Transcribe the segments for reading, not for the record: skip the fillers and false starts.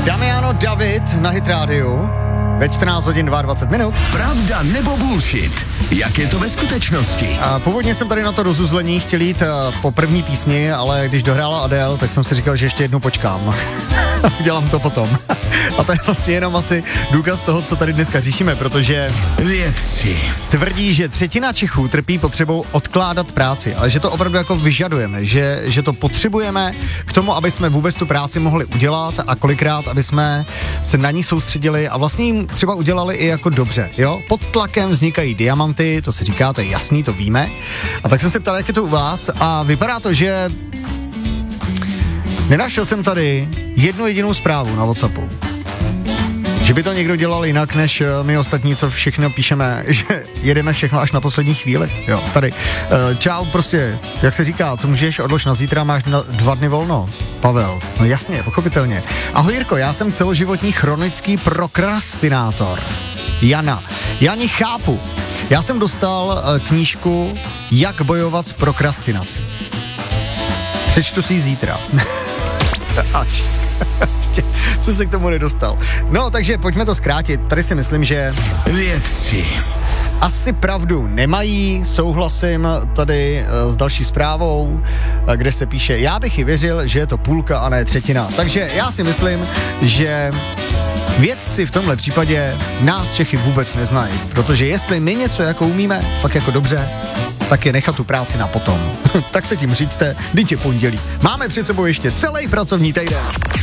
Damiano David na Hit Radio ve 14 hodin 22 minut. Pravda nebo bullshit? Jak je to ve skutečnosti? Původně jsem tady na to rozuzlení chtěl jít po první písni, ale když dohrála Adele, tak jsem si říkal, že ještě jednou počkám. Dělám to potom. A to je vlastně jenom asi důkaz toho, co tady dneska řešíme, protože vědci tvrdí, že třetina Čechů trpí potřebou odkládat práci, ale že to opravdu jako vyžadujeme, že to potřebujeme k tomu, aby jsme vůbec tu práci mohli udělat a kolikrát, aby jsme se na ní soustředili a vlastně jim třeba udělali i jako dobře, jo? Pod tlakem vznikají diamanty, to se říká, to je jasný, to víme. A tak jsem se ptal, jak je to u vás a vypadá to, že nenašel jsem tady jednu jedinou zprávu na WhatsAppu. Že by to někdo dělal jinak, než my ostatní, co všechno píšeme, že jedeme všechno až na poslední chvíli. Jo, tady. Čau, prostě, jak se říká, co můžeš, odlož na zítra, máš 2 dny volno. Pavel, no jasně, pochopitelně. Ahoj Jirko, já jsem celoživotní chronický prokrastinátor. Jana, já ani chápu. Já jsem dostal knížku Jak bojovat s prokrastinací. Přečtu si ji zítra. Až. Co se k tomu nedostal. No, takže pojďme to zkrátit. Tady si myslím, že vědci asi pravdu nemají, souhlasím tady s další zprávou, kde se píše, já bych i věřil, že je to půlka a ne třetina. Takže já si myslím, že vědci v tomhle případě nás Čechy vůbec neznají, protože jestli my něco jako umíme, fakt jako dobře, tak je nechat tu práci na potom. Tak se tím říďte, vždyť je pondělí. Máme před sebou ještě celý pracovní týden.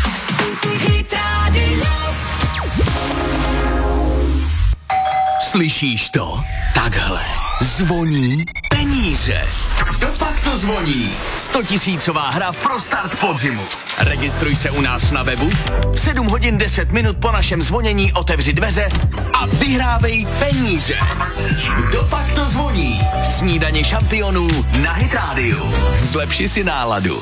Slyšíš to? Takhle zvoní peníze. Dopak to zvoní. 100 000 hra pro start podzimu. Registruj se u nás na webu. V 7 hodin 10 minut po našem zvonění otevři dveře a vyhrávej peníze. Dopak to zvoní. Snídaně šampionů na Hit Radio. Zlepši si náladu.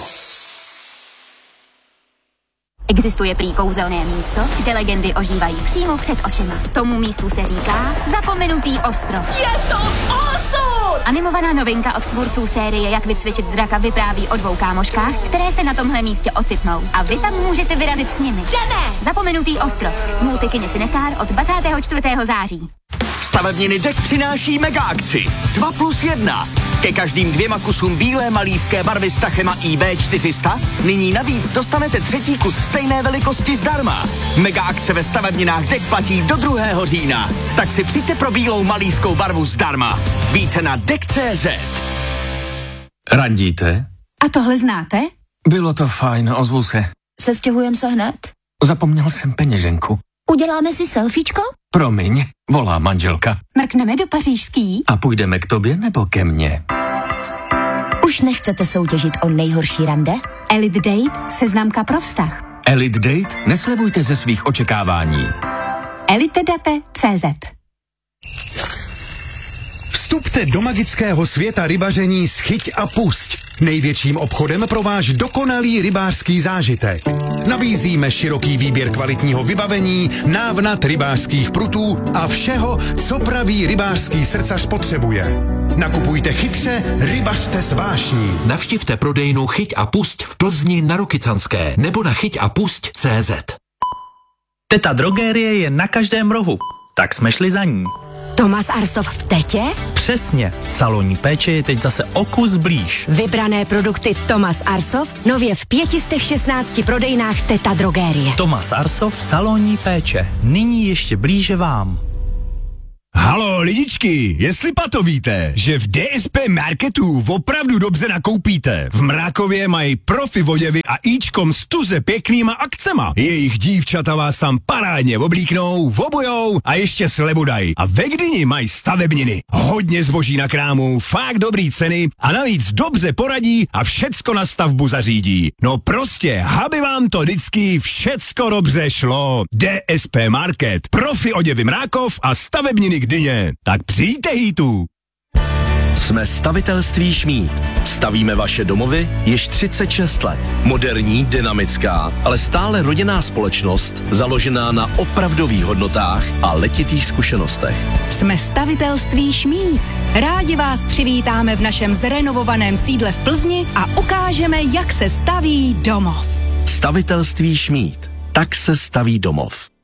Existuje prý kouzelné místo, kde legendy ožívají přímo před očima. Tomu místu se říká Zapomenutý ostrov. Je to osud! Animovaná novinka od tvůrců série Jak vycvičit draka vypráví o 2 kámoškách, které se na tomhle místě ocitnou. A vy tam můžete vyrazit s nimi. Jdeme! Zapomenutý ostrov. V multikině Cinestar od 24. září. Stavebniny DEK přináší mega akci 2+1. Ke každým 2 kusům bílé malířské barvy s Tachema IB400 nyní navíc dostanete 3. kus stejné velikosti zdarma. Mega akce ve stavebninách DEK platí do 2. října. Tak si přijďte pro bílou malířskou barvu zdarma. Více na DEK.cz. Randíte? A tohle znáte? Bylo to fajn, ozvu se. Sestěhujeme se hned? Zapomněl jsem peněženku. Uděláme si selfiečko? Promiň, volá manželka. Mrkneme do pařížský? A půjdeme k tobě nebo ke mně? Už nechcete soutěžit o nejhorší rande? Elite Date, seznamka pro vztah. Elite Date? Neslevujte ze svých očekávání. elitedate.cz. Vstupte do magického světa rybaření s Chyť a pusť. Největším obchodem pro váš dokonalý rybářský zážitek. Nabízíme široký výběr kvalitního vybavení, návnat rybářských prutů a všeho, co pravý rybářský srdcař potřebuje. Nakupujte chytře, rybařte s vášní. Navštivte prodejnu Chyť a pusť v Plzni na Rokycanské nebo na chyťapusť.cz. Teta Drogérie je na každém rohu, tak jsme šli za ní. Tomas Arsov v Tetě? Přesně, salonní péče je teď zase o kus blíž. Vybrané produkty Tomas Arsov nově v 516 prodejnách Teta Drogérie. Tomas Arsov, salonní péče, nyní ještě blíže vám. Halo lidičky, jestli pato víte, že v DSP Marketu opravdu dobře nakoupíte. V Mrákově mají profi oděvy a íčkom s tuze pěknýma akcema. Jejich dívčata vás tam parádně oblíknou, obujou a ještě slevu dají. A ve Gdyni mají stavebniny. Hodně zboží na krámu, fakt dobrý ceny a navíc dobře poradí a všecko na stavbu zařídí. No prostě, aby vám to vždycky všecko dobře šlo. DSP Market, profi oděvy Mrákov a stavebniny Gdyně. Tak přijďte hýtu. Jsme stavitelství Šmíd. Stavíme vaše domovy již 36 let. Moderní, dynamická, ale stále rodinná společnost, založená na opravdových hodnotách a letitých zkušenostech. Jsme stavitelství Šmíd. Rádi vás přivítáme v našem zrenovovaném sídle v Plzni a ukážeme, jak se staví domov. Stavitelství Šmíd. Tak se staví domov.